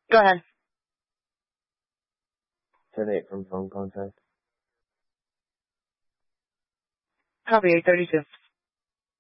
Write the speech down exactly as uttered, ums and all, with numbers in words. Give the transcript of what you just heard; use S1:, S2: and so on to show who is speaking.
S1: Go ahead.
S2: Terminate from phone contact.
S1: Copy eight thirty-two.